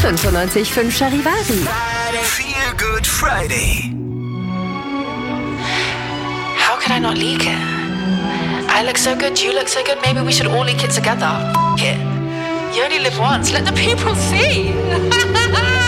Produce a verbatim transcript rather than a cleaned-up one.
fünfundneunzig Komma fünf Charivari. Feel Good Friday. How can I not leak it? I look so good, you look so good, maybe we should all leak it together. F it. You only live once, let the people see.